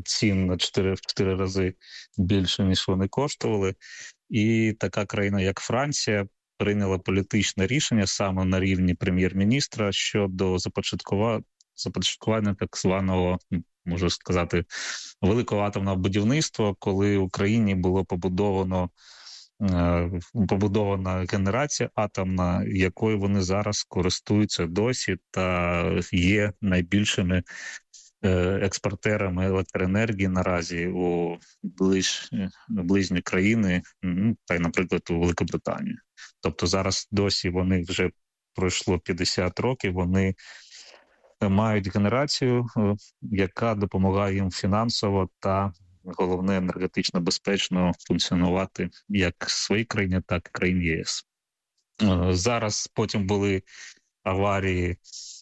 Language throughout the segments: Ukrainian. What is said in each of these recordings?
цін в 4 рази більше, ніж вони коштували. І така країна, як Франція, прийняла політичне рішення саме на рівні прем'єр-міністра щодо започаткування так званого, можу сказати, великого атомного будівництва, коли в Україні було побудована генерація атомна, якою вони зараз користуються досі та є найбільшими експортерами електроенергії наразі у ближні країни, та й, наприклад, у Великобританії. Тобто зараз досі вони вже пройшло 50 років, вони мають генерацію, яка допомагає їм фінансово та, головне, енергетично безпечно функціонувати як в своїй країні, так і в країні ЄС. Зараз потім були аварії.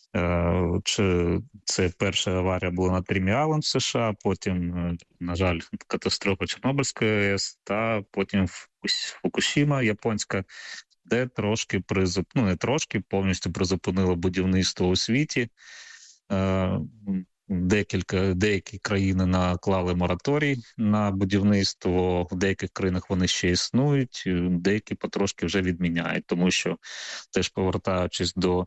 Це перша аварія була на Трімі-Ален в США, потім, на жаль, катастрофа Чорнобильської АЕС, та потім Фукушіма японська, де трошки повністю призупинило будівництво у світі. Деякі країни наклали мораторій на будівництво, в деяких країнах вони ще існують, деякі потрошки вже відміняють, тому що, теж повертаючись до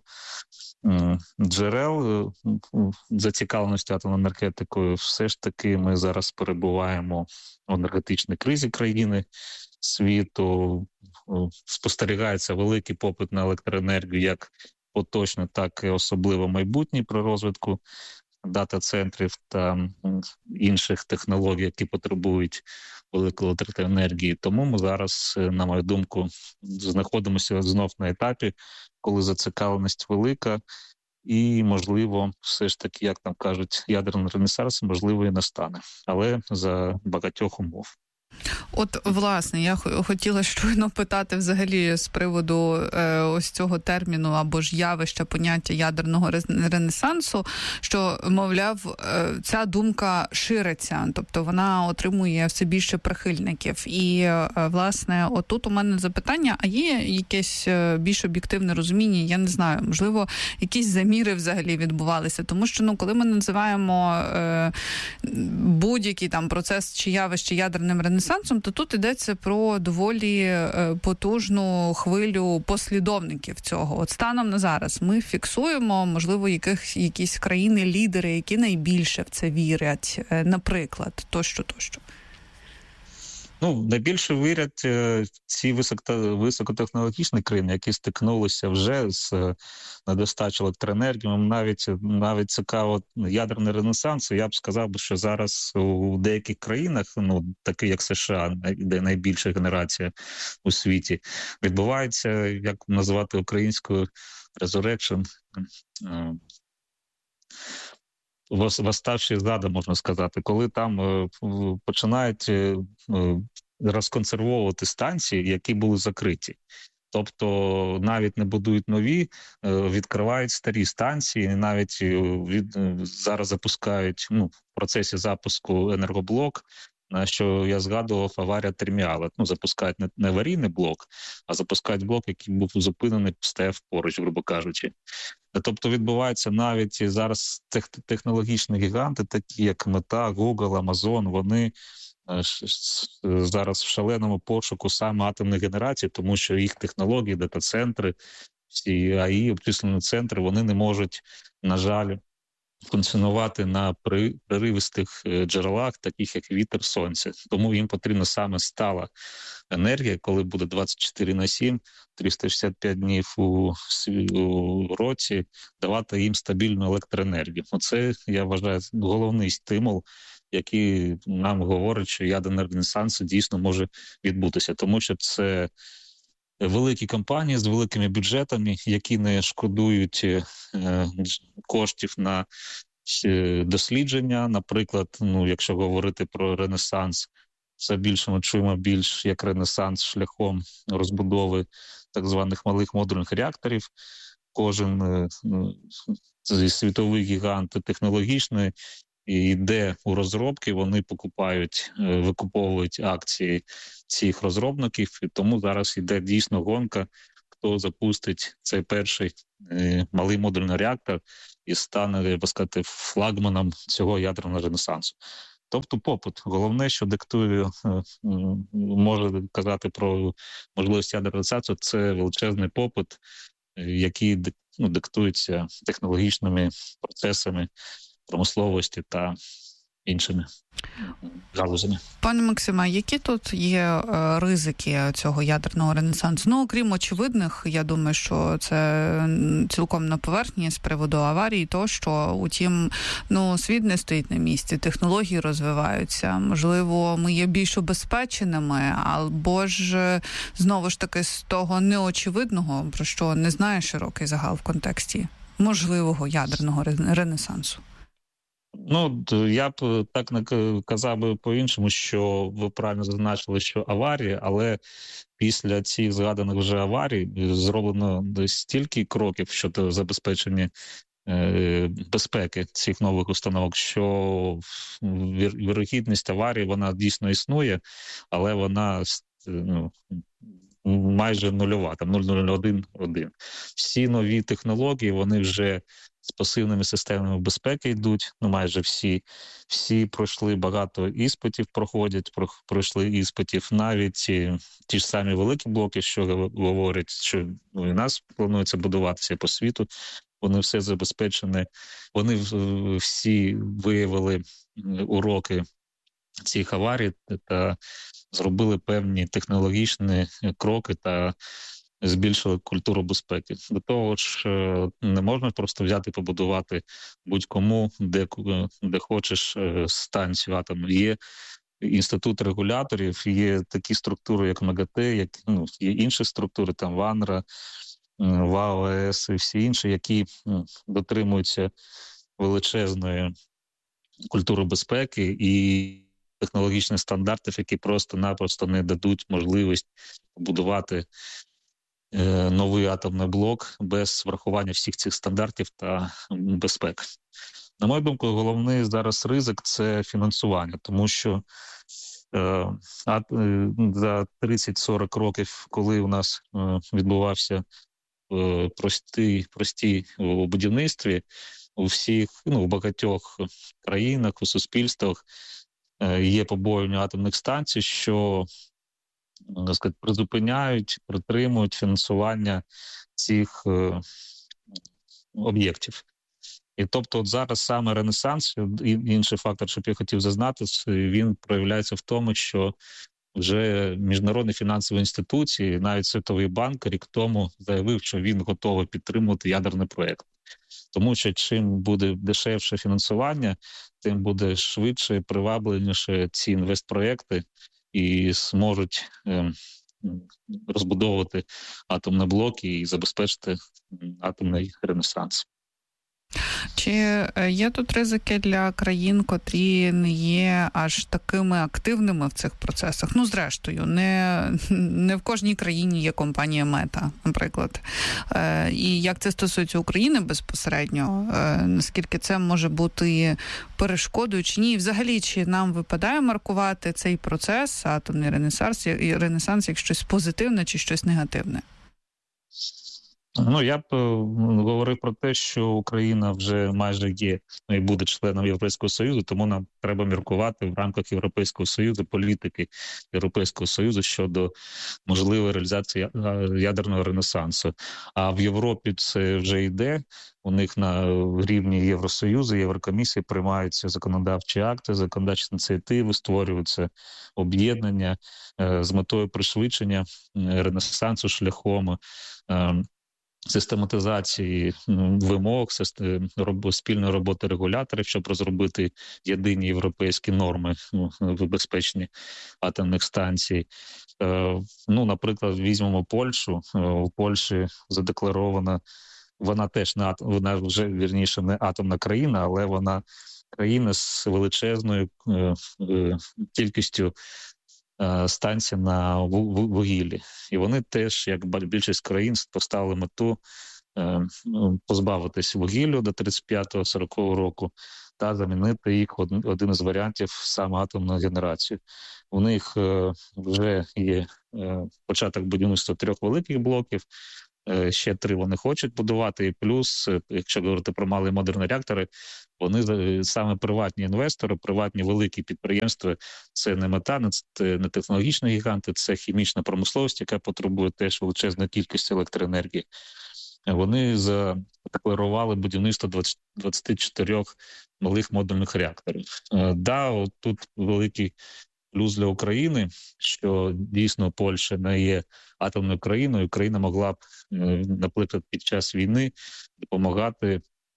джерел зацікавленості атомною енергетикою, все ж таки ми зараз перебуваємо в енергетичній кризі країни світу, спостерігається великий попит на електроенергію як поточно, так і особливо майбутній при розвитку дата-центрів та інших технологій, які потребують великої електроенергії. Тому ми зараз, на мою думку, знаходимося знов на етапі, коли зацікавленість велика і, можливо, все ж таки, як там кажуть, ядерний ренесанс, можливо, і настане. Але за багатьох умов. От, власне, я хотіла щойно питати взагалі з приводу ось цього терміну або ж явища, поняття ядерного ренесансу, що, мовляв, ця думка шириться, тобто вона отримує все більше прихильників. І, власне, отут у мене запитання, а є якесь більш об'єктивне розуміння, я не знаю, можливо, якісь заміри взагалі відбувалися, тому що, коли ми називаємо будь-який там процес чи явище ядерним ренесансом, то тут йдеться про доволі потужну хвилю послідовників цього. От станом на зараз ми фіксуємо, можливо, якісь країни-лідери, які найбільше в це вірять, наприклад, тощо. Найбільше вірять ці високотехнологічні країни, які стикнулися вже з недостачою електроенергії. Навіть цікаво, ядерний ренесанс, я б сказав, що зараз у деяких країнах, такі як США, де найбільша генерація у світі, відбувається, як назвати українською, resurrection, восставші зада, можна сказати, коли там починають розконсервовувати станції, які були закриті. Тобто навіть не будують нові, відкривають старі станції, навіть зараз запускають, в процесі запуску енергоблок, на що я згадував, аварія Трімі-Ален. Запускають не аварійний блок, а запускають блок, який був зупинений, стояв поруч, грубо кажучи. Тобто відбувається навіть зараз технологічні гіганти, такі як Мета, Google, Amazon, вони зараз в шаленому пошуку саме атомної генерації, тому що їх технології, дата-центри, всі АІ, обчислені центри, вони не можуть, на жаль, функціонувати на переривистих джерелах, таких як вітер, сонце. Тому їм потрібна саме стала енергія, коли буде 24/7, 365 днів у році, давати їм стабільну електроенергію. Це, я вважаю, головний стимул, який нам говорить, що ядерний ренесанс дійсно може відбутися. Тому що це великі компанії з великими бюджетами, які не шкодують коштів на дослідження. Наприклад, якщо говорити про ренесанс, це більше ми чуємо як ренесанс шляхом розбудови так званих малих модульних реакторів. Кожен світовий гігант технологічний йде у розробки, вони викуповують акції цих розробників, і тому зараз йде дійсно гонка, хто запустить цей перший малий модульний реактор і стане, я би сказати, флагманом цього ядерного ренесансу. Тобто попит. Головне, що диктує, може казати про можливість ядерної ренесансу, це величезний попит, який диктується технологічними процесами промисловості та іншими галузями. Пане Максиме, які тут є ризики цього ядерного ренесансу? Ну, окрім очевидних, я думаю, що це цілком на поверхні з приводу аварії, то що, утім, світ не стоїть на місці, технології розвиваються, можливо, ми є більш убезпеченими, або ж, знову ж таки, з того неочевидного, про що не знає широкий загал в контексті можливого ядерного ренесансу. Я б так не казав би по-іншому, що ви правильно зазначили, що аварії, але після цих згаданих вже аварій зроблено стільки кроків щодо забезпечення безпеки цих нових установок, що вірогідність аварії, вона дійсно існує, але вона майже нульова, там 0,01. Всі нові технології, вони вже з пасивними системами безпеки йдуть, майже всі пройшли багато іспитів, пройшли іспитів, навіть ті ж самі великі блоки, що говорять, що і нас планується будуватися по світу, вони все забезпечені, вони всі виявили уроки цих аварій та зробили певні технологічні кроки та збільшили культуру безпеки. До того ж, не можна просто взяти і побудувати будь-кому, де хочеш, станцію атомну. Є інститут регуляторів, є такі структури, як МАГАТЕ, є інші структури, там ВАНРА, ВАОС і всі інші, які дотримуються величезної культури безпеки і технологічних стандартів, які просто-напросто не дадуть можливість побудувати новий атомний блок без врахування всіх цих стандартів та безпеки. На мою думку, головний зараз ризик – це фінансування, тому що за 30-40 років, коли у нас відбувався прості у будівництві, у багатьох країнах, у суспільствах є побоювання атомних станцій, що призупиняють, притримують фінансування цих об'єктів. І тобто зараз саме ренесанс, інший фактор, що я хотів зазначити, він проявляється в тому, що вже міжнародні фінансові інституції, навіть Світовий банк рік тому заявив, що він готовий підтримувати ядерний проєкт. Тому що чим буде дешевше фінансування, тим буде швидше і привабливіше ці інвестпроєкти і зможуть розбудовувати атомні блоки і забезпечити атомний ренесанс. Чи є тут ризики для країн, котрі не є аж такими активними в цих процесах? Зрештою, не в кожній країні є компанія Мета, наприклад. І як це стосується України безпосередньо, наскільки це може бути перешкодою чи ні? І взагалі, чи нам випадає маркувати цей процес, атомний ренесанс, як щось позитивне чи щось негативне? Я б говорив про те, що Україна вже майже є і буде членом Європейського Союзу, тому нам треба міркувати в рамках Європейського Союзу, політики Європейського Союзу щодо можливої реалізації ядерного ренесансу. А в Європі це вже йде, у них на рівні Євросоюзу, Єврокомісії приймаються законодавчі акти, законодавчі ініціативи, створюються об'єднання з метою пришвидшення ренесансу шляхом систематизації вимог, спільної роботи регуляторів, щоб розробити єдині європейські норми в безпечні атомних станцій. Наприклад, візьмемо Польщу. У Польщі задекларована, вона теж вона вже вірніше не атомна країна, але вона країна з величезною кількістю станцій на вугіллі. І вони теж, як більшість країн, поставили мету позбавитись вугілля до 35-40 року та замінити їх один із варіантів саме атомну генерацію. У них вже є початок будівництва 3 великих блоків, ще 3 вони хочуть будувати. І плюс, якщо говорити про малі модерні реактори, вони саме приватні інвестори, приватні великі підприємства, це не метани, це не технологічні гіганти, це хімічна промисловість, яка потребує теж величезної кількості електроенергії. Вони задекларували будівництво 24 малих модульних реакторів. Да, тут великий плюс для України, що дійсно Польща не є атомною країною. Україна могла б, наприклад, під час війни допомагати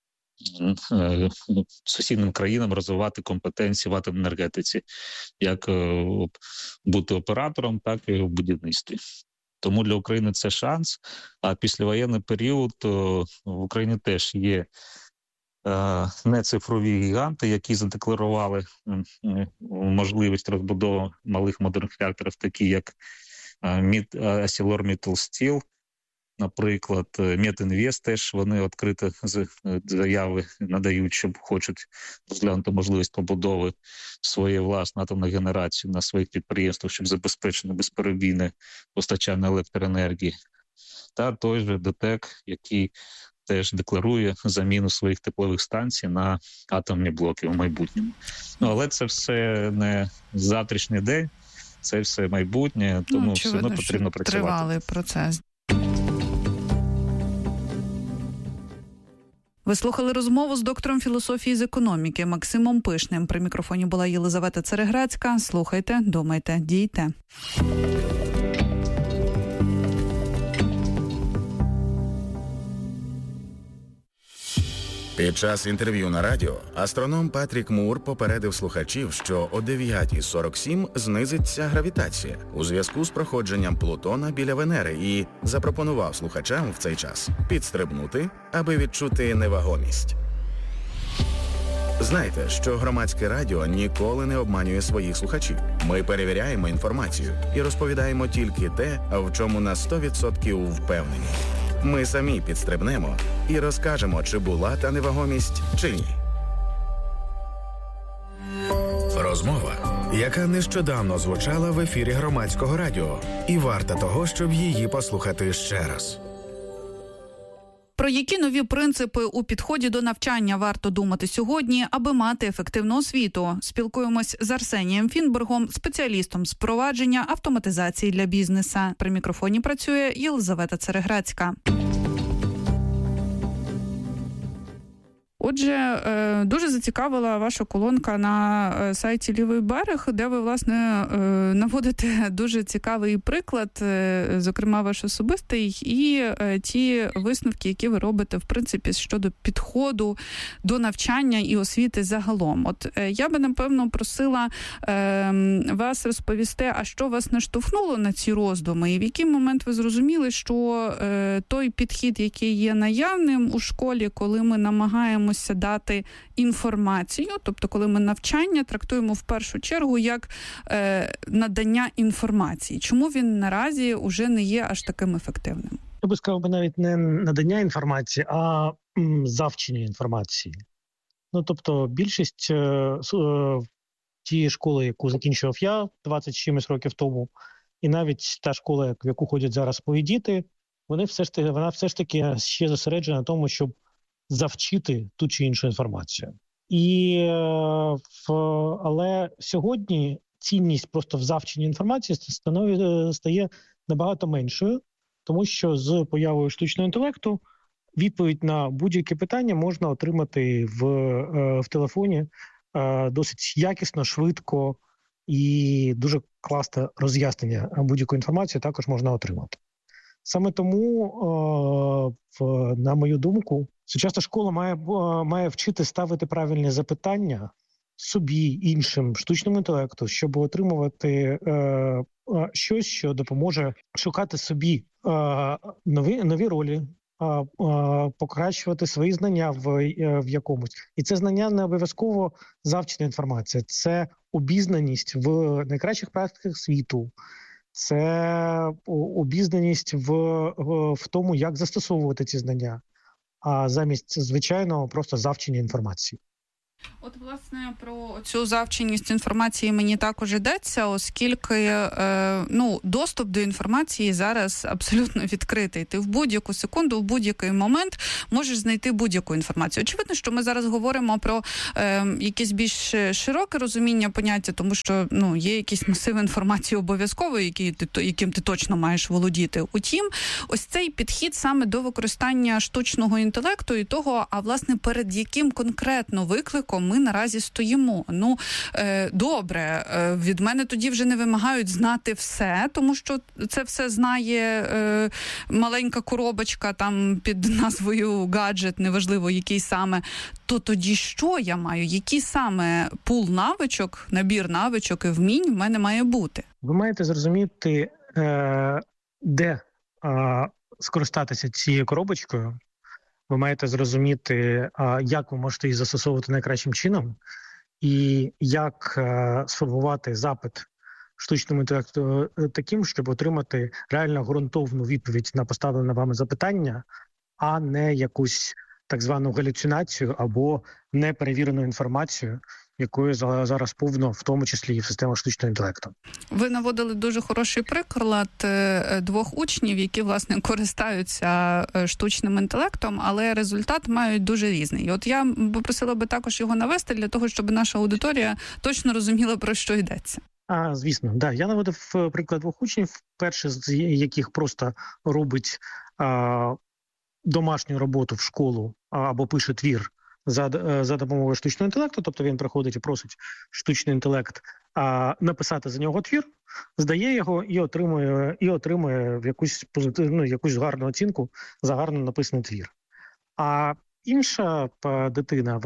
сусіднім країнам розвивати компетенції в атомній енергетиці, як бути оператором, так і в будівництві. Тому для України це шанс. А післявоєнний період в Україні теж є нецифрові гіганти, які задекларували можливість розбудови малих модерних реакторів, такі як ArcelorMittal Steel, наприклад, Метінвест теж вони відкрито заяви надають, що хочуть розглянути можливість побудови своєї власної атомної генерації на своїх підприємствах, щоб забезпечити безперебійне постачання електроенергії. Та той же ДТЕК, який теж декларує заміну своїх теплових станцій на атомні блоки в майбутньому. Але це все не завтрашній день, це все майбутнє, тому все одно потрібно працювати. Тривалий процес. Ви слухали розмову з доктором філософії з економіки Максимом Пишним. При мікрофоні була Єлизавета Цереграцька. Слухайте, думайте, дійте. Під час інтерв'ю на радіо астроном Патрік Мур попередив слухачів, що о 9:47 знизиться гравітація у зв'язку з проходженням Плутона біля Венери і запропонував слухачам в цей час підстрибнути, аби відчути невагомість. Знайте, що громадське радіо ніколи не обманює своїх слухачів. Ми перевіряємо інформацію і розповідаємо тільки те, в чому на 100% впевнені. Ми самі підстрибнемо і розкажемо, чи була та невагомість, чи ні. Розмова, яка нещодавно звучала в ефірі громадського радіо, і варта того, щоб її послухати ще раз. Про які нові принципи у підході до навчання варто думати сьогодні, аби мати ефективну освіту? Спілкуємось з Арсенієм Фінбергом, спеціалістом з впровадження автоматизації для бізнеса. При мікрофоні працює Єлизавета Цереграцька. Отже, дуже зацікавила ваша колонка на сайті «Лівий берег», де ви, власне, наводите дуже цікавий приклад, зокрема ваш особистий, і ті висновки, які ви робите, в принципі, щодо підходу до навчання і освіти загалом. От я би, напевно, просила вас розповісти, а що вас наштовхнуло на ці роздуми, і в який момент ви зрозуміли, що той підхід, який є наявним у школі, коли ми намагаємося дати інформацію, тобто коли ми навчання трактуємо в першу чергу як надання інформації. Чому він наразі уже не є аж таким ефективним? Я би сказав, навіть не надання інформації, а завчення інформації. Ну, тобто більшість тієї школи, яку закінчував я 20 чимось років тому, і навіть та школа, в яку ходять зараз мої діти, вона все ж таки ще зосереджена на тому, щоб завчити ту чи іншу інформацію. Але сьогодні цінність просто в завченні інформації стає набагато меншою, тому що з появою штучного інтелекту відповідь на будь-яке питання можна отримати в телефоні досить якісно, швидко і дуже класне роз'яснення будь-якої інформації також можна отримати. Саме тому, на мою думку, сучасна школа має вчити ставити правильні запитання собі, іншим, штучному інтелекту, щоб отримувати щось, що допоможе шукати собі нові ролі, покращувати свої знання в якомусь. І це знання не обов'язково завчена інформація, це обізнаність в найкращих практиках світу, це обізнаність в тому, як застосовувати ці знання, а замість звичайного просто завчення інформації. От, власне, про цю завченість інформації мені також йдеться, оскільки доступ до інформації зараз абсолютно відкритий. Ти в будь-яку секунду, в будь-який момент можеш знайти будь-яку інформацію. Очевидно, що ми зараз говоримо про якесь більш широке розуміння поняття, тому що є якийсь масив інформації обов'язково, яким ти точно маєш володіти. Утім, ось цей підхід саме до використання штучного інтелекту і того, власне, перед яким конкретно викликом ми наразі стоїмо. Добре, від мене тоді вже не вимагають знати все, тому що це все знає маленька коробочка там під назвою гаджет, неважливо який саме. То тоді що я маю? Який саме пул навичок, набір навичок і вмінь в мене має бути? Ви маєте зрозуміти, де скористатися цією коробочкою. Ви маєте зрозуміти, як ви можете її застосовувати найкращим чином, і як сформувати запит штучному інтелекту таким, щоб отримати реально ґрунтовну відповідь на поставлене вами запитання, а не якусь так звану галюцинацію або неперевірену інформацію, якою зараз повно, в тому числі і в системах штучного інтелекту. Ви наводили дуже хороший приклад двох учнів, які, власне, користаються штучним інтелектом, але результат мають дуже різний. І от я попросила би також його навести для того, щоб наша аудиторія точно розуміла, про що йдеться. Звісно, да. Я наводив приклад двох учнів, перший з яких просто робить домашню роботу в школу або пише твір за допомогою штучного інтелекту, тобто він приходить і просить штучний інтелект написати за нього твір, здає його і отримує якусь позитивну, якусь гарну оцінку за гарно написаний твір. А інша дитина,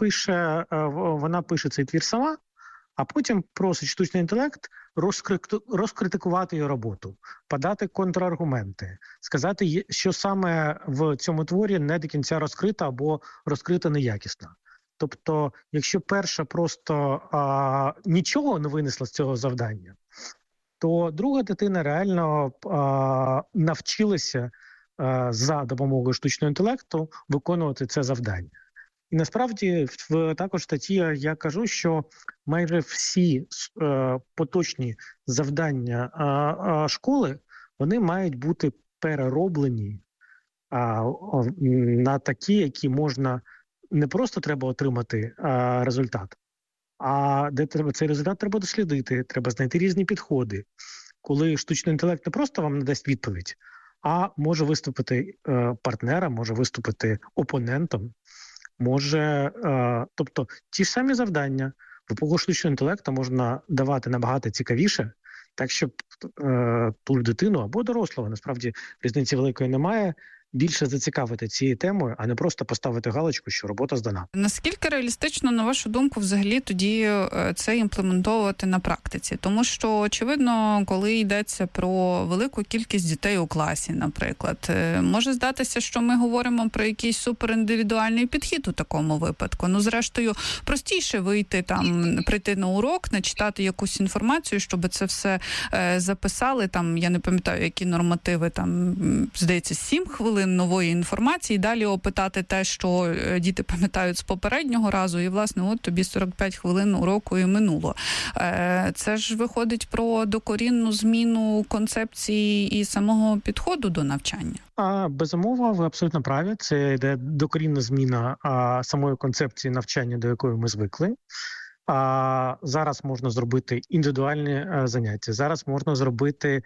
вона пише цей твір сама, а потім просить штучний інтелект розкритикувати її роботу, подати контраргументи, сказати, що саме в цьому творі не до кінця розкрито або розкрито неякісно. Тобто, якщо перша просто нічого не винесла з цього завдання, то друга дитина реально навчилася за допомогою штучного інтелекту виконувати це завдання. І насправді також в статті я кажу, що майже всі поточні завдання школи, вони мають бути перероблені на такі, які можна, не просто треба отримати результат, а де цей результат треба дослідити, треба знайти різні підходи. Коли штучний інтелект не просто вам надасть відповідь, а може виступити партнером, може виступити опонентом, тобто ті ж самі завдання в епоху штучного інтелекту можна давати набагато цікавіше, так щоб ту дитину або дорослого, насправді різниці великої немає, більше зацікавити цією темою, а не просто поставити галочку, що робота здана. Наскільки реалістично, на вашу думку, взагалі тоді це імплементовувати на практиці? Тому що, очевидно, коли йдеться про велику кількість дітей у класі, наприклад, може здатися, що ми говоримо про якийсь суперіндивідуальний підхід у такому випадку. Зрештою, простіше прийти на урок, начитати якусь інформацію, щоб це все записали, я не пам'ятаю, які нормативи, здається, 7 хвилин нової інформації, далі опитати те, що діти пам'ятають з попереднього разу, і, власне, от тобі 45 хвилин уроку і минуло. Це ж виходить про докорінну зміну концепції і самого підходу до навчання. Безумовно, ви абсолютно праві. Це йде докорінна зміна самої концепції навчання, до якої ми звикли. Зараз можна зробити індивідуальні заняття. Зараз можна зробити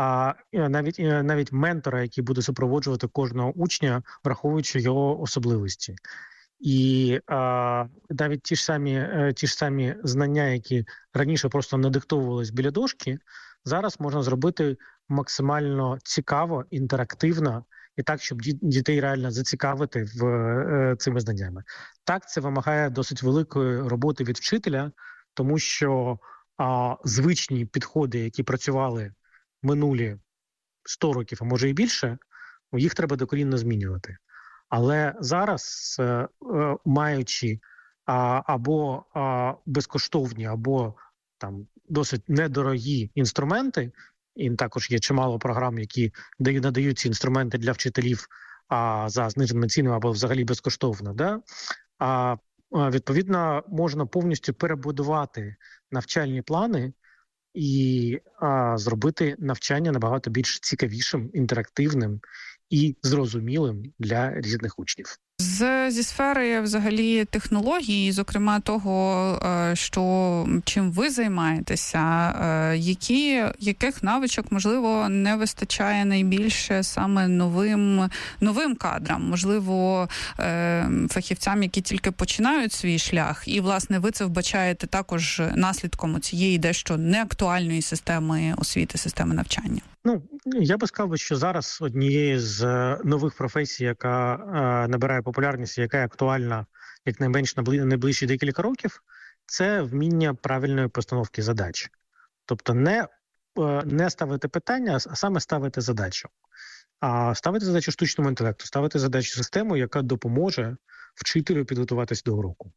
навіть ментора, який буде супроводжувати кожного учня, враховуючи його особливості. І навіть ті ж самі знання, які раніше просто надиктовувались біля дошки, зараз можна зробити максимально цікаво, інтерактивно, і так, щоб дітей реально зацікавити цими знаннями. Так, це вимагає досить великої роботи від вчителя, тому що звичні підходи, які працювали минулі 100 років, а може і більше, їх треба докорінно змінювати. Але зараз, маючи або безкоштовні, або досить недорогі інструменти, і також є чимало програм, які надають ці інструменти для вчителів за зниженими цінами або взагалі безкоштовно. відповідно, можна повністю перебудувати навчальні плани і зробити навчання набагато більш цікавішим, інтерактивним і зрозумілим для різних учнів. Зі сфери взагалі технологій, зокрема того, чим ви займаєтеся, яких навичок, можливо, не вистачає найбільше саме новим кадрам, можливо, фахівцям, які тільки починають свій шлях, і, власне, ви це вбачаєте також наслідком цієї дещо неактуальної системи освіти, системи навчання? Я би сказав, що зараз однією з нових професій, яка набирає популярність, яка є актуальна як найменш найближчі декілька років, це вміння правильної постановки задач. Тобто не ставити питання, а саме ставити задачу. А ставити задачу штучному інтелекту, ставити задачу систему, яка допоможе вчителю підготуватись до уроку.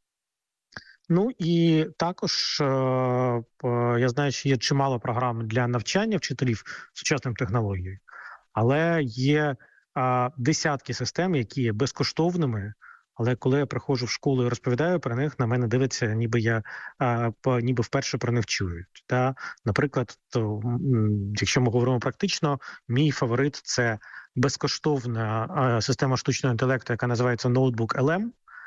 І також я знаю, що є чимало програм для навчання вчителів сучасним технологією, але є десятки систем, які є безкоштовними, але коли я приходжу в школу і розповідаю про них, на мене дивиться, ніби вперше про них чують. Наприклад, якщо ми говоримо практично, мій фаворит – це безкоштовна система штучного інтелекту, яка називається Notebook-LM,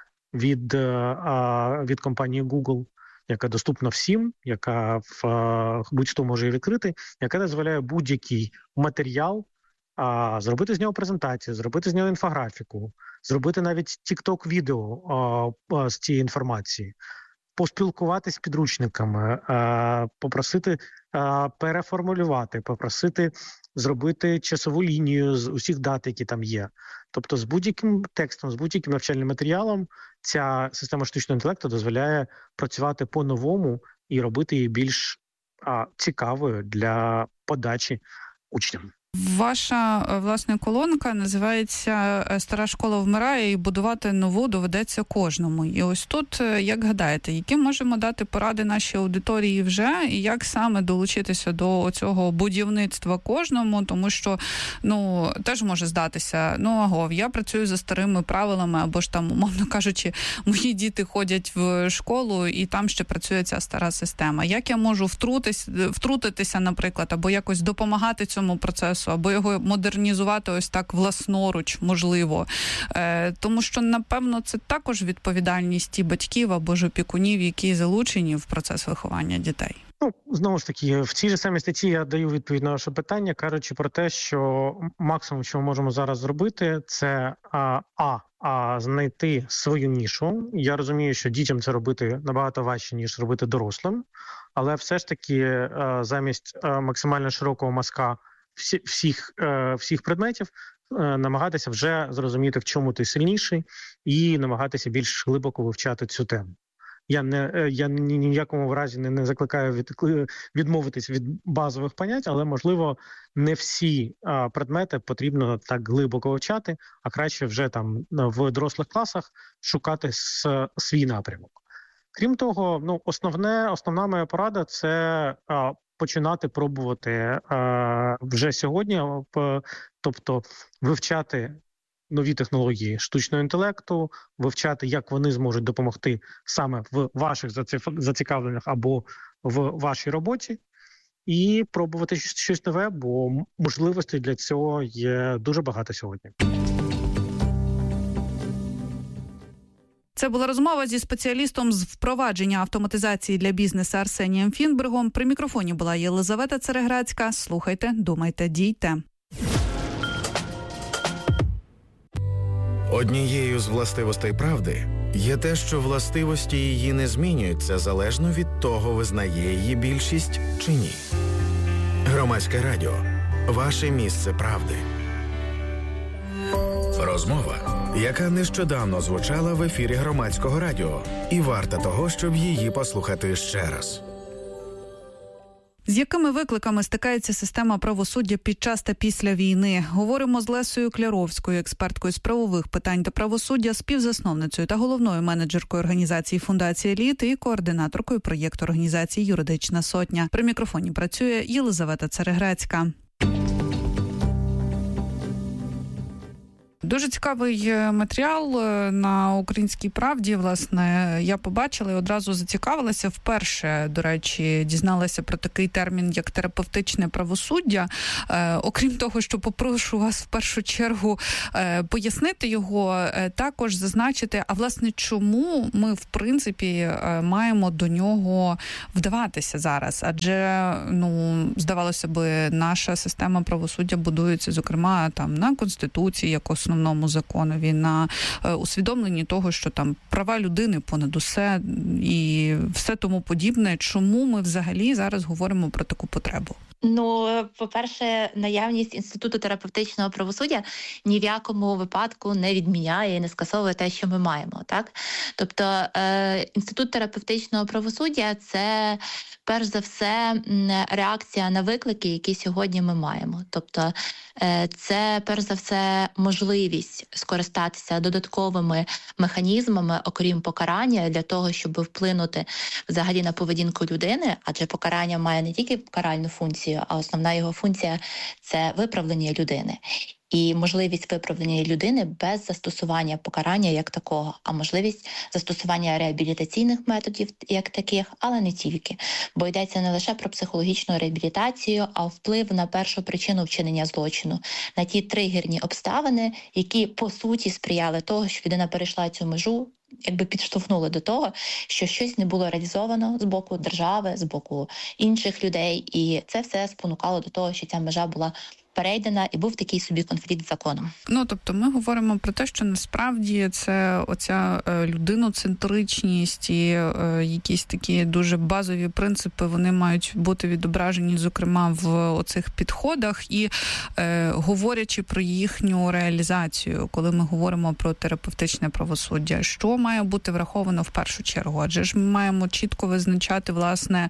від компанії Google, яка доступна всім, яка будь-хто може її відкрити, яка дозволяє будь-який матеріал зробити з нього презентацію, зробити з нього інфографіку, зробити навіть TikTok-відео з цієї інформації, поспілкуватися з підручниками, попросити переформулювати, попросити зробити часову лінію з усіх дат, які там є. Тобто з будь-яким текстом, з будь-яким навчальним матеріалом ця система штучного інтелекту дозволяє працювати по-новому і робити її більш цікавою для подачі учням. Ваша, власне, колонка називається «Стара школа вмирає і будувати нову доведеться кожному». І ось тут, як гадаєте, які можемо дати поради нашій аудиторії вже, і як саме долучитися до цього будівництва кожному, тому що, теж може здатися, я працюю за старими правилами, або ж там, умовно кажучи, мої діти ходять в школу, і там ще працює ця стара система. Як я можу втрутитися, наприклад, або якось допомагати цьому процесу, або його модернізувати ось так власноруч, можливо. Тому що, напевно, це також відповідальність і батьків або ж опікунів, які залучені в процес виховання дітей. Знову ж таки, в цій же самій статті я даю відповідь на ваше питання, кажучи про те, що максимум, що ми можемо зараз зробити, це знайти свою нішу. Я розумію, що дітям це робити набагато важче, ніж робити дорослим, але все ж таки замість максимально широкого мазка всіх предметів намагатися вже зрозуміти, в чому ти сильніший, і намагатися більш глибоко вивчати цю тему. Я ні в якому разі не закликаю відмовитись від базових понять, але, можливо, не всі предмети потрібно так глибоко вивчати, а краще вже там в дорослих класах шукати свій напрямок. Крім того, основна моя порада – це починати пробувати вже сьогодні, тобто вивчати нові технології штучного інтелекту, вивчати, як вони зможуть допомогти саме в ваших зацікавленнях або в вашій роботі, і пробувати щось нове, бо можливостей для цього є дуже багато сьогодні. Це була розмова зі спеціалістом з впровадження автоматизації для бізнесу Арсенієм Фінбергом. При мікрофоні була Єлизавета Цереграцька. Слухайте, думайте, дійте. Однією з властивостей правди є те, що властивості її не змінюються залежно від того, визнає її більшість чи ні. Громадське радіо. Ваше місце правди. Розмова, яка нещодавно звучала в ефірі Громадського радіо, і варта того, щоб її послухати ще раз. З якими викликами стикається система правосуддя під час та після війни? Говоримо з Лесею Кляровською, експерткою з правових питань та правосуддя, співзасновницею та головною менеджеркою організації «Фундація Еліт» і координаторкою проєкту організації «Юридична сотня». При мікрофоні працює Єлизавета Цереграцька. Дуже цікавий матеріал на «Українській правді», власне, я побачила і одразу зацікавилася. Вперше, до речі, дізналася про такий термін, як терапевтичне правосуддя. Окрім того, що попрошу вас в першу чергу пояснити його, також зазначити, а власне, чому ми, в принципі, маємо до нього вдаватися зараз? Адже, здавалося би, наша система правосуддя будується, зокрема, там, на Конституції, як основному законові, на усвідомленні того, що там права людини понад усе і все тому подібне. Чому ми взагалі зараз говоримо про таку потребу? По-перше, наявність інституту терапевтичного правосуддя ні в якому випадку не відміняє і не скасовує те, що ми маємо. Так? Тобто інститут терапевтичного правосуддя – це, перш за все, реакція на виклики, які сьогодні ми маємо. Тобто це, перш за все, можливість скористатися додатковими механізмами, окрім покарання, для того, щоб вплинути взагалі на поведінку людини, адже покарання має не тільки каральну функцію, а основна його функція – це виправлення людини. І можливість виправлення людини без застосування покарання як такого, а можливість застосування реабілітаційних методів як таких, але не тільки. Бо йдеться не лише про психологічну реабілітацію, а вплив на першу причину вчинення злочину, на ті тригерні обставини, які, по суті, сприяли того, що людина перейшла цю межу, якби підштовхнули до того, що щось не було реалізовано з боку держави, з боку інших людей. І це все спонукало до того, що ця межа була перейдена і був такий собі конфлікт з законом. Тобто ми говоримо про те, що насправді це оця людиноцентричність і якісь такі дуже базові принципи, вони мають бути відображені, зокрема, в оцих підходах. І говорячи про їхню реалізацію, коли ми говоримо про терапевтичне правосуддя, що має бути враховано в першу чергу? Адже ж ми маємо чітко визначати, власне,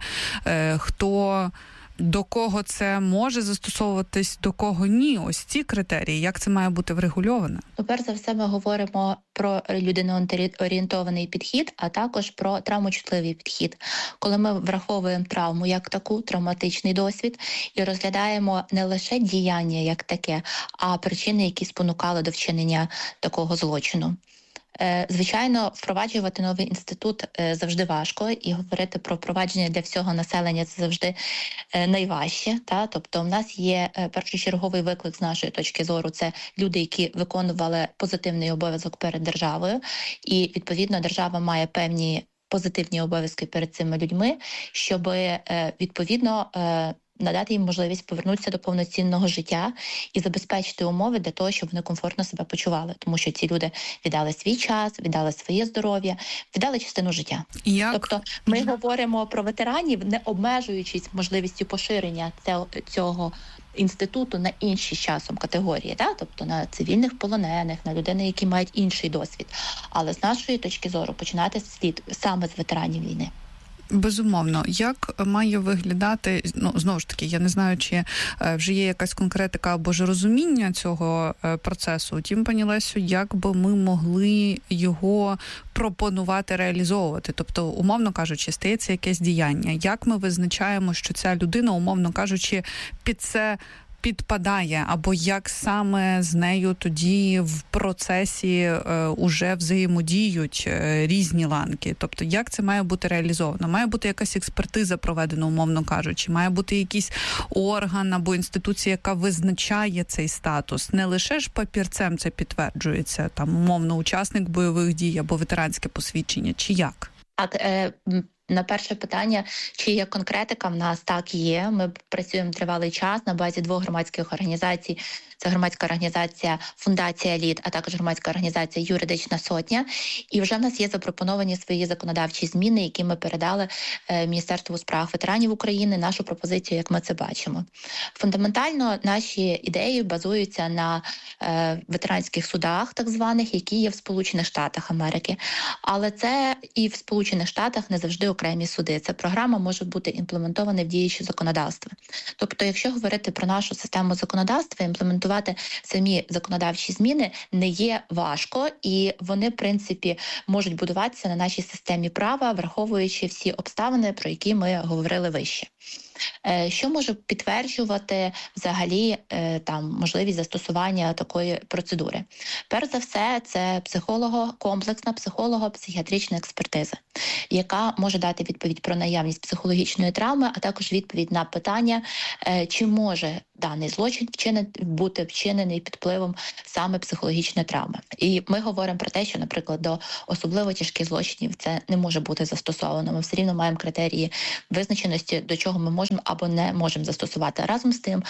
хто... До кого це може застосовуватись, до кого ні? Ось ці критерії. Як це має бути врегульовано? Перш за все, ми говоримо про людиноорієнтований підхід, а також про травмочутливий підхід. Коли ми враховуємо травму як таку, травматичний досвід, і розглядаємо не лише діяння як таке, а причини, які спонукали до вчинення такого злочину. Звичайно, впроваджувати новий інститут завжди важко, і говорити про впровадження для всього населення – це завжди найважче. Тобто в нас є першочерговий виклик з нашої точки зору – це люди, які виконували позитивний обов'язок перед державою, і, відповідно, держава має певні позитивні обов'язки перед цими людьми, щоб, відповідно, надати їм можливість повернутися до повноцінного життя і забезпечити умови для того, щоб вони комфортно себе почували. Тому що ці люди віддали свій час, віддали своє здоров'я, віддали частину життя. Тобто ми говоримо про ветеранів, не обмежуючись можливістю поширення цього інституту на інші з часом категорії, тобто на цивільних полонених, на людей, які мають інший досвід. Але з нашої точки зору починати слід саме з ветеранів війни. Безумовно. Як має виглядати, знову ж таки, я не знаю, чи вже є якась конкретика або ж розуміння цього процесу. Тім, пані Лесю, як би ми могли його пропонувати, реалізовувати? Тобто, умовно кажучи, стається якесь діяння. Як ми визначаємо, що ця людина, умовно кажучи, під це підпадає, або як саме з нею тоді в процесі уже взаємодіють різні ланки? Тобто, як це має бути реалізовано? Має бути якась експертиза проведена, умовно кажучи, має бути якийсь орган або інституція, яка визначає цей статус. Не лише ж папірцем це підтверджується, там, умовно, учасник бойових дій або ветеранське посвідчення, чи як? Так, на перше питання, чи є конкретика, в нас так є. Ми працюємо тривалий час на базі 2 громадських організацій. Це громадська організація «Фундація ЛІД», а також громадська організація «Юридична сотня». І вже в нас є запропоновані свої законодавчі зміни, які ми передали Міністерству у справах ветеранів України, нашу пропозицію, як ми це бачимо. Фундаментально наші ідеї базуються на ветеранських судах, так званих, які є в Сполучених Штатах Америки. Але це і в Сполучених Штатах не завжди окремі суди. Ця програма може бути імплементована в діюче законодавство. Тобто, якщо говорити про нашу систему законодавства, імплементувати самі законодавчі зміни не є важко, і вони, в принципі, можуть будуватися на нашій системі права, враховуючи всі обставини, про які ми говорили вище. Що може підтверджувати взагалі там можливість застосування такої процедури? Перш за все, це комплексна психолого-психіатрична експертиза, яка може дати відповідь про наявність психологічної травми, а також відповідь на питання, чи може даний злочин бути вчинений під впливом саме психологічної травми. І ми говоримо про те, що, наприклад, до особливо тяжких злочинів це не може бути застосовано. Ми все рівно маємо критерії визначеності, до чого ми можемо або не можемо застосувати. Разом з тим,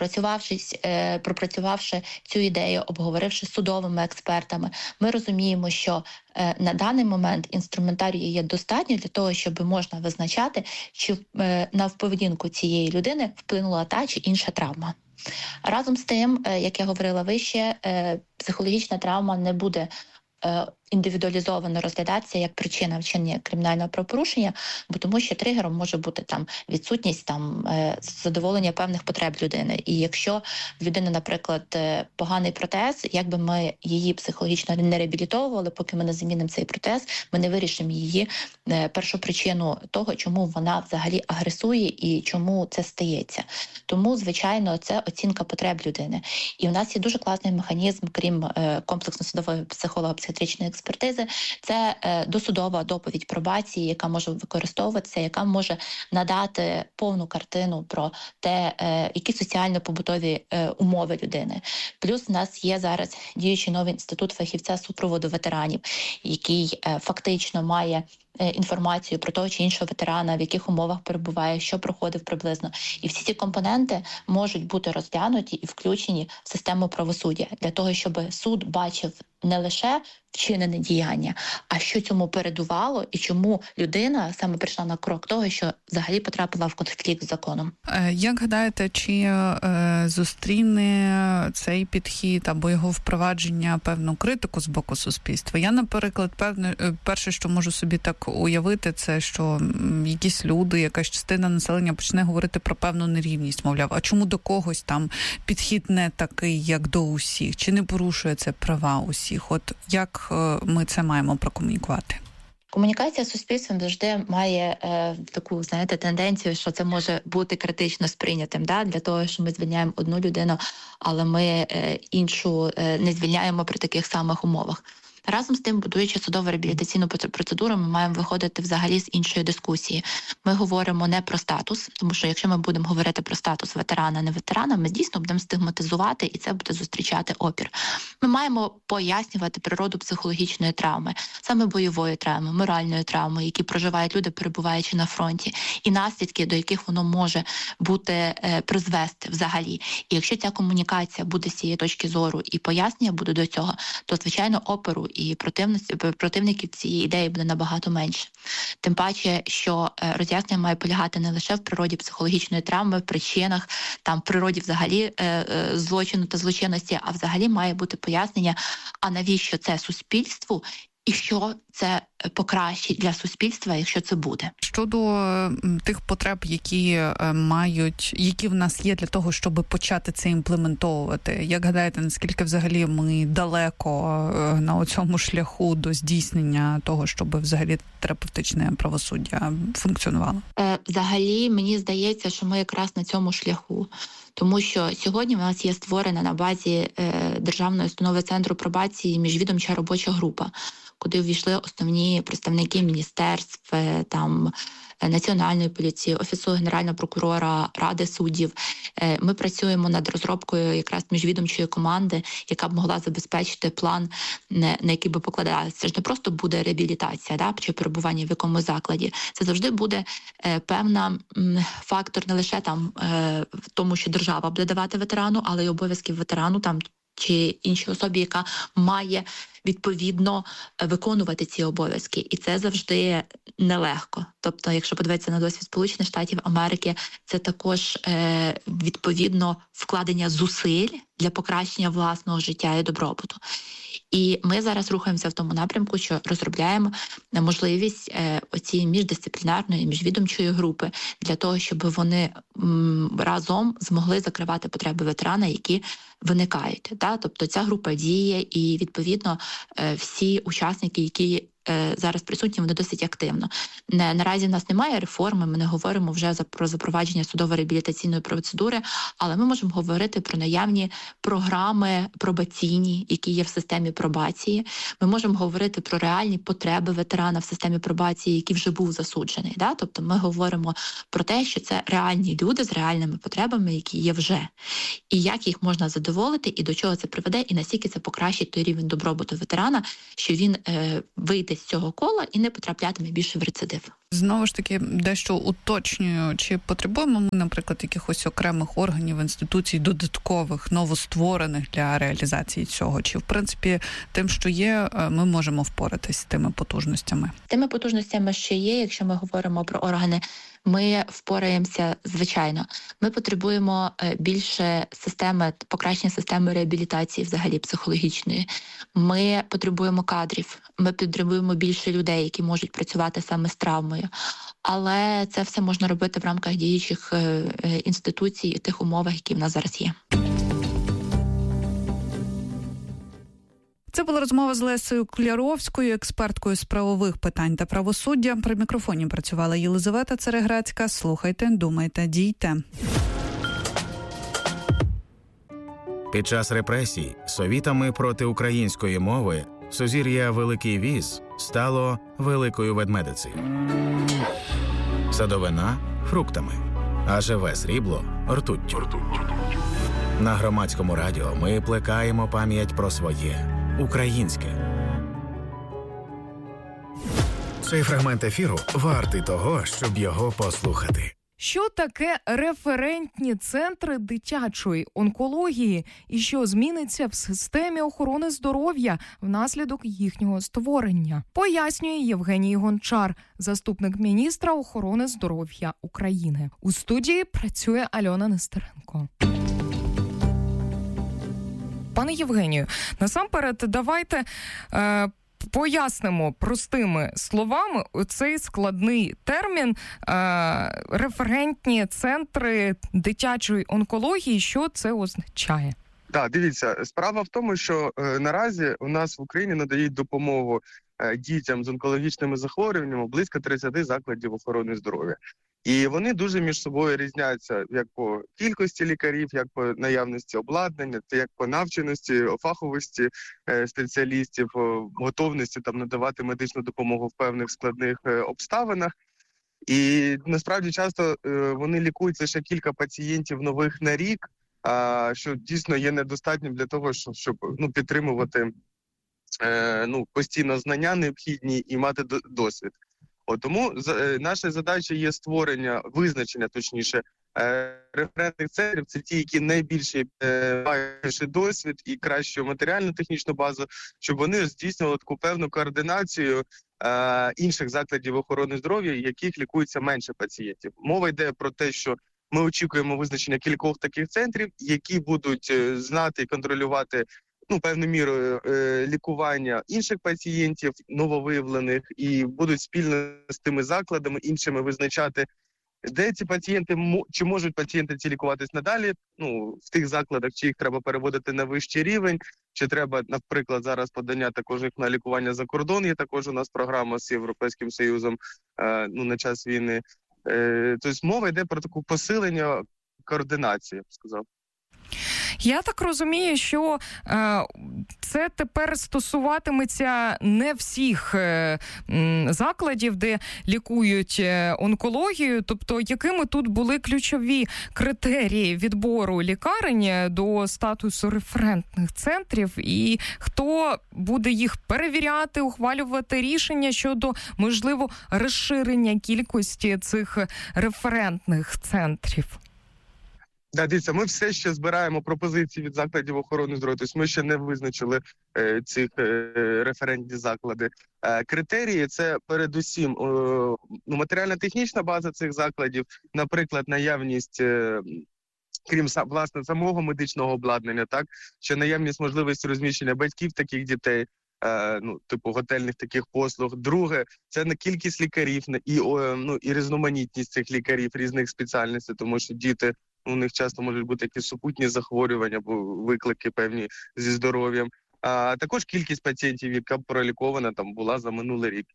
пропрацювавши цю ідею, обговоривши з судовими експертами, ми розуміємо, що на даний момент інструментарію є достатньо для того, щоб можна визначати, чи на поведінку цієї людини вплинула та чи інша травма. Разом з тим, як я говорила вище, психологічна травма не буде індивідуалізовано розглядатися як причина вчинення кримінального правопорушення, бо тому що тригером може бути там відсутність задоволення певних потреб людини. І якщо в людини, наприклад, поганий протез, якби ми її психологічно не реабілітовували, поки ми не замінимо цей протез, ми не вирішимо її першопричину того, чому вона взагалі агресує і чому це стається. Тому, звичайно, це оцінка потреб людини. І в нас є дуже класний механізм, крім комплексно-судової психолого-психіатричної експертизи, це досудова доповідь пробації, яка може використовуватися, яка може надати повну картину про те, які соціально-побутові умови людини. Плюс у нас є зараз діючий новий інститут фахівця супроводу ветеранів, який фактично має інформацію про того чи іншого ветерана, в яких умовах перебуває, що проходив приблизно. І всі ці компоненти можуть бути розглянуті і включені в систему правосуддя для того, щоб суд бачив не лише вчинене діяння, а що цьому передувало і чому людина саме прийшла на крок того, що взагалі потрапила в конфлікт з законом. Як гадаєте, чи зустріне цей підхід або його впровадження певну критику з боку суспільства? Я, наприклад, перше, що можу собі так уявити, це що якісь люди, якась частина населення почне говорити про певну нерівність, мовляв, а чому до когось там підхід не такий, як до усіх? Чи не порушує це права усіх? От як ми це маємо прокомунікувати? Комунікація з суспільством завжди має таку, тенденцію, що це може бути критично сприйнятим, для того, що ми звільняємо одну людину, але ми іншу не звільняємо при таких самих умовах. Разом з тим, будуючи судово-реабілітаційну процедуру, ми маємо виходити взагалі з іншої дискусії. Ми говоримо не про статус, тому що якщо ми будемо говорити про статус ветерана, не ветерана, ми дійсно будемо стигматизувати, і це буде зустрічати опір. Ми маємо пояснювати природу психологічної травми, саме бойової травми, моральної травми, які проживають люди, перебуваючи на фронті, і наслідки, до яких воно може бути призвести взагалі. І якщо ця комунікація буде з цієї точки зору і пояснення буде до цього, то, звичайно, опору і противників цієї ідеї буде набагато менше. Тим паче, що роз'яснення має полягати не лише в природі психологічної травми, в причинах, в природі взагалі злочину та злочинності, а взагалі має бути пояснення, а навіщо це суспільству і що це покращить для суспільства, якщо це буде. Щодо тих потреб, які в нас є для того, щоб почати це імплементовувати, як гадаєте, наскільки взагалі ми далеко на цьому шляху до здійснення того, щоб взагалі терапевтичне правосуддя функціонувало? Взагалі, мені здається, що ми якраз на цьому шляху. Тому що сьогодні в нас є створена на базі Державної установи Центру пробації міжвідомча робоча група, куди увійшли основні представники міністерств, Національної поліції, Офісу Генерального прокурора, Ради суддів. Ми працюємо над розробкою якраз міжвідомчої команди, яка б могла забезпечити план, на який би покладалася. Це ж не просто буде реабілітація, чи перебування в якомусь закладі. Це завжди буде певна фактор не лише в тому, що держава буде давати ветерану, але й обов'язків ветерану чи іншій особі, яка має відповідно виконувати ці обов'язки. І це завжди нелегко. Тобто, якщо подивитися на досвід Сполучених Штатів Америки, це також відповідно вкладення зусиль для покращення власного життя і добробуту. І ми зараз рухаємося в тому напрямку, що розробляємо можливість оцієї міждисциплінарної, міжвідомчої групи для того, щоб вони разом змогли закривати потреби ветерана, які виникають. Тобто ця група діє і, відповідно, всі учасники, які зараз присутні, вони досить активно. Наразі в нас немає реформи, ми не говоримо вже про запровадження судово-реабілітаційної процедури, але ми можемо говорити про наявні програми пробаційні, які є в системі пробації. Ми можемо говорити про реальні потреби ветерана в системі пробації, який вже був засуджений. Да? Тобто ми говоримо про те, що це реальні люди з реальними потребами, які є вже. І як їх можна задоволити, і до чого це приведе, і наскільки це покращить той рівень добробуту ветерана, що він вийде з цього кола і не потраплятиме більше в рецидив. Знову ж таки, дещо уточнюю, чи потребуємо ми, наприклад, якихось окремих органів, інституцій, додаткових, новостворених для реалізації цього? Чи, в принципі, тим, що є, ми можемо впоратись з тими потужностями? Тими потужностями, що є, якщо ми говоримо про органи, ми впораємося, звичайно. Ми потребуємо більше покращення системи реабілітації взагалі психологічної. Ми потребуємо кадрів, ми потребуємо більше людей, які можуть працювати саме з травмою. Але це все можна робити в рамках діючих інституцій і тих умовах, які в нас зараз є. Це була розмова з Лесею Кляровською, експерткою з правових питань та правосуддя. При мікрофоні працювала Єлизавета Цереграцька. Слухайте, думайте, дійте. Під час репресій совітами проти української мови сузір'я Великий Віз стало Великою Ведмедицею. Садовина – фруктами, а живе срібло – ртуттю. На Громадському радіо ми плекаємо пам'ять про своє українське. Цей фрагмент ефіру вартий того, щоб його послухати. Що таке референтні центри дитячої онкології і що зміниться в системі охорони здоров'я внаслідок їхнього створення? Пояснює Євгеній Гончар, заступник міністра охорони здоров'я України. У студії працює Альона Нестеренко. Пане Євгенію, насамперед давайте пояснимо простими словами цей складний термін референтні центри дитячої онкології. Що це означає? Так, дивіться, справа в тому, що наразі у нас в Україні надають допомогу дітям з онкологічними захворюваннями близько 30 закладів охорони здоров'я. І вони дуже між собою різняться як по кількості лікарів, як по наявності обладнання, як по навченості, фаховості спеціалістів, готовності надавати медичну допомогу в певних складних обставинах. І насправді часто вони лікують лише кілька пацієнтів нових на рік, що дійсно є недостатнім для того, щоб підтримувати постійно знання необхідні і мати досвід. Тому наша задача є визначення референтних центрів. Це ті, які найбільше мають досвід і кращу матеріально-технічну базу, щоб вони здійснювали таку певну координацію інших закладів охорони здоров'я, яких лікується менше пацієнтів. Мова йде про те, що ми очікуємо визначення кількох таких центрів, які будуть знати і контролювати певною мірою лікування інших пацієнтів, нововиявлених, і будуть спільно з тими закладами іншими визначати, де ці пацієнти, чи можуть пацієнти ці лікуватись надалі, в тих закладах, чи їх треба переводити на вищий рівень, чи треба, наприклад, зараз подання також їх на лікування за кордон. Є також у нас програма з Європейським Союзом на час війни. Тобто мова йде про таке посилення координації, я б сказав. Я так розумію, що це тепер стосуватиметься не всіх закладів, де лікують онкологію. Тобто, якими тут були ключові критерії відбору лікарень до статусу референтних центрів, і хто буде їх перевіряти, ухвалювати рішення щодо, можливо, розширення кількості цих референтних центрів? Да, дивіться, ми все ще збираємо пропозиції від закладів охорони здоров'я, тобто ми ще не визначили цих референтні заклади. Критерії – це передусім матеріально-технічна база цих закладів, наприклад, наявність, крім власне самого медичного обладнання, ще наявність можливості розміщення батьків таких дітей, типу готельних таких послуг. Друге, це на кількість лікарів і різноманітність цих лікарів різних спеціальностей, тому що діти, у них часто можуть бути якісь супутні захворювання або виклики певні зі здоров'ям. Також кількість пацієнтів, яка пролікована там була за минулий рік.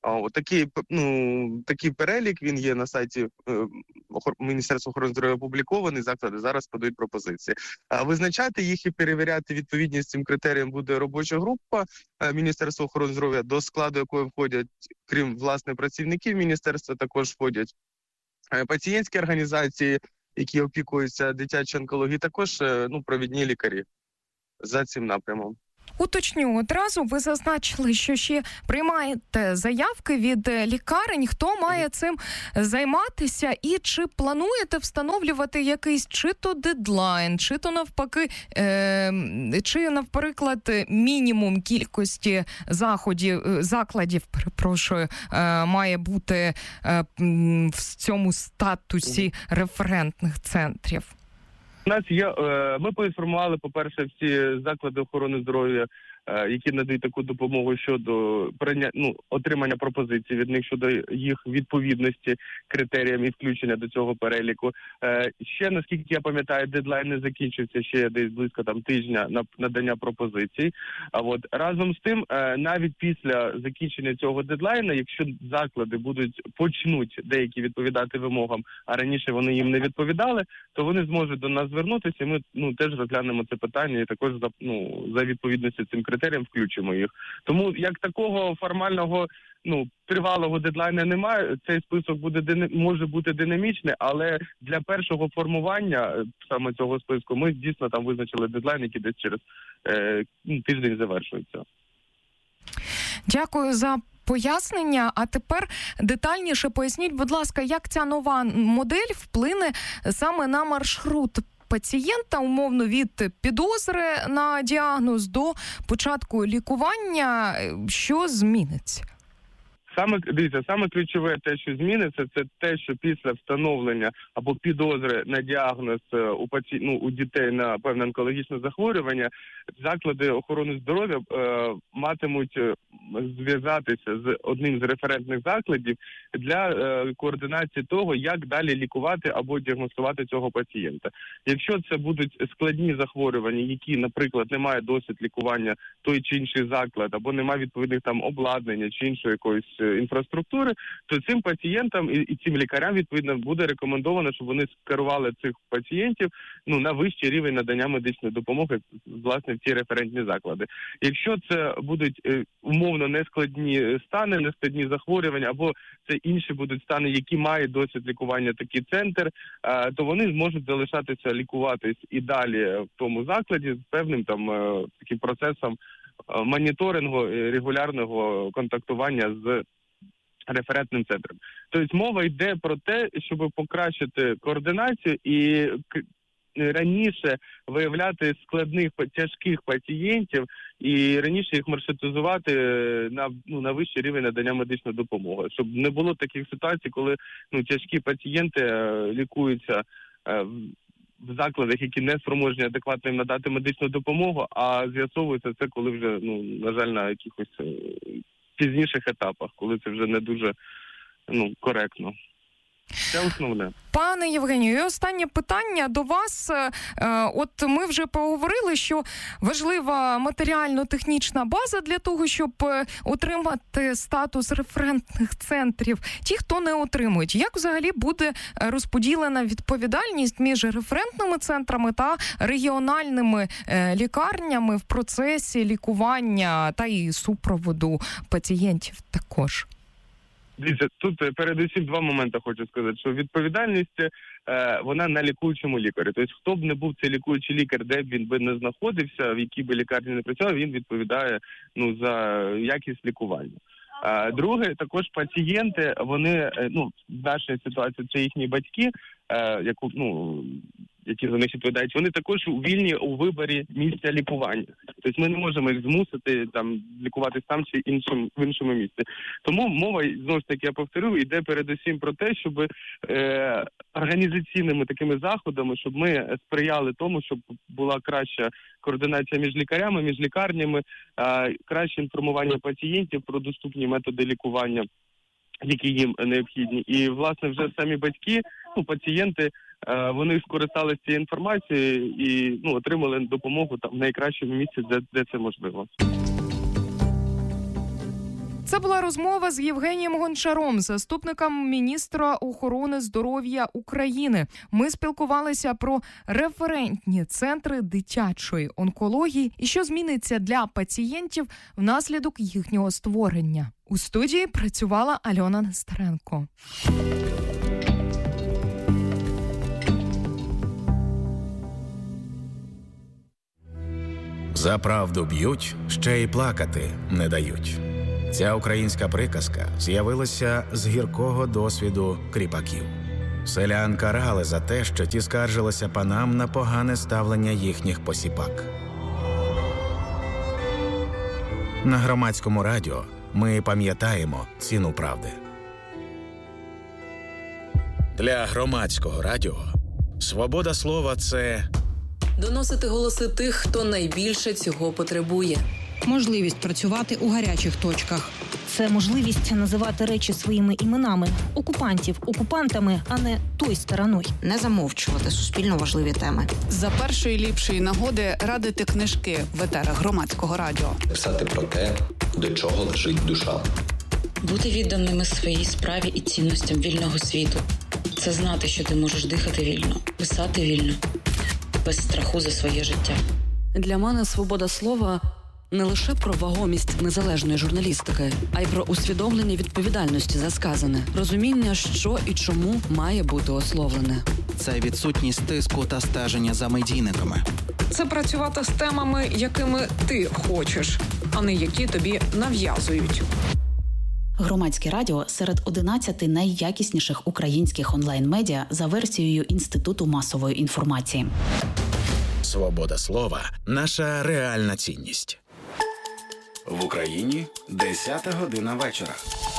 Такий перелік, він є на сайті Міністерства охорони здоров'я опублікований, заклади зараз подають пропозиції. Визначати їх і перевіряти відповідність цим критеріям буде робоча група Міністерства охорони здоров'я, до складу якої входять, крім власне працівників міністерства, також входять пацієнтські організації, які опікуються дитячою онкологією, також провідні лікарі за цим напрямом. Уточню одразу, ви зазначили, що ще приймаєте заявки від лікарень. Хто має цим займатися і чи плануєте встановлювати якийсь чи то дедлайн, чи то навпаки, чи, наприклад, мінімум кількості закладів, має бути в цьому статусі референтних центрів? У нас є, ми поінформували, по-перше, всі заклади охорони здоров'я, які надають таку допомогу щодо отримання пропозицій від них щодо їх відповідності критеріям і включення до цього переліку. Ще, наскільки я пам'ятаю, дедлайн не закінчився, ще десь близько тижня на надання пропозицій. Разом з тим, навіть після закінчення цього дедлайну, якщо заклади почнуть деякі відповідати вимогам, а раніше вони їм не відповідали, то вони зможуть до нас звернутися, і ми теж розглянемо це питання і також за відповідністю цим критеріям включимо їх. Тому як такого формального, тривалого дедлайну немає, цей список може бути динамічний, але для першого формування саме цього списку ми дійсно там визначили дедлайн, який десь через тиждень завершується. Дякую за пояснення. А тепер детальніше поясніть, будь ласка, як ця нова модель вплине саме на маршрут пацієнта, умовно, від підозри на діагноз до початку лікування. Що зміниться? Саме ключове те, що зміниться, це те, що після встановлення або підозри на діагноз у дітей на певне онкологічне захворювання, заклади охорони здоров'я матимуть зв'язатися з одним з референтних закладів для координації того, як далі лікувати або діагностувати цього пацієнта. Якщо це будуть складні захворювання, які, наприклад, не мають досвід лікування той чи інший заклад, або немає відповідних там обладнання чи іншої якоїсь інфраструктури, то цим пацієнтам і цим лікарям, відповідно, буде рекомендовано, щоб вони скерували цих пацієнтів на вищий рівень надання медичної допомоги, власне, в ці референтні заклади. Якщо це будуть умовно нескладні стани, нескладні захворювання, або це інші будуть стани, які мають досвід лікування такий центр, то вони зможуть залишатися лікуватись і далі в тому закладі з певним таким процесом моніторингу, регулярного контактування з референтним центром. Тобто мова йде про те, щоб покращити координацію і раніше виявляти складних, тяжких пацієнтів і раніше їх маршрутизувати на вищий рівень надання медичної допомоги. Щоб не було таких ситуацій, коли тяжкі пацієнти лікуються в закладах, які не спроможні адекватно їм надати медичну допомогу, а з'ясовується це, коли вже, на жаль, на якихось пізніших етапах, коли це вже не дуже коректно. Це основне. Пане Євгенію, і останнє питання до вас. От ми вже поговорили, що важлива матеріально-технічна база для того, щоб отримати статус референтних центрів. Ті, хто не отримують, як взагалі буде розподілена відповідальність між референтними центрами та регіональними лікарнями в процесі лікування та і супроводу пацієнтів також? Дивіться, тут передусім два моменти хочу сказати, що відповідальність, вона на лікуючому лікарі. Тобто, хто б не був цей лікуючий лікар, де б він би не знаходився, в якій би лікарні не працював, він відповідає за якість лікування. Друге, також пацієнти, вони, в нашій ситуації це їхні батьки, які за них відповідають, вони також вільні у виборі місця лікування. Тобто ми не можемо їх змусити лікуватись там чи в іншому місці. Тому мова, знову ж таки, я повторю, йде передусім про те, щоб організаційними такими заходами, щоб ми сприяли тому, щоб була краща координація між лікарями, між лікарнями, краще інформування пацієнтів про доступні методи лікування які їм необхідні. І, власне, вже самі батьки, пацієнти, вони скористалися цією інформацією і отримали допомогу там в найкращому місці, де це можливо. Це була розмова з Євгенієм Гончаром, заступником міністра охорони здоров'я України. Ми спілкувалися про референтні центри дитячої онкології і що зміниться для пацієнтів внаслідок їхнього створення. У студії працювала Альона Нестеренко. За правду б'ють, ще й плакати не дають. Ця українська приказка з'явилася з гіркого досвіду кріпаків. Селян карали за те, що ті скаржилися панам на погане ставлення їхніх посіпак. На Громадському радіо ми пам'ятаємо ціну правди. Для Громадського радіо свобода слова – це доносити голоси тих, хто найбільше цього потребує. Можливість працювати у гарячих точках. Це можливість називати речі своїми іменами. Окупантів окупантами, а не той стороною. Не замовчувати суспільно важливі теми. За першої ліпшої нагоди радити книжки в етерах Громадського радіо. Писати про те, до чого лежить душа. Бути відданими своїй справі і цінностям вільного світу. Це знати, що ти можеш дихати вільно, писати вільно, без страху за своє життя. Для мене свобода слова – не лише про вагомість незалежної журналістики, а й про усвідомлення відповідальності за сказане, розуміння, що і чому має бути ословлене. Це відсутність тиску та стеження за медійниками. Це працювати з темами, якими ти хочеш, а не які тобі нав'язують. Громадське радіо серед 11 найякісніших українських онлайн-медіа за версією Інституту масової інформації. Свобода слова – наша реальна цінність. В Україні 10 година вечора.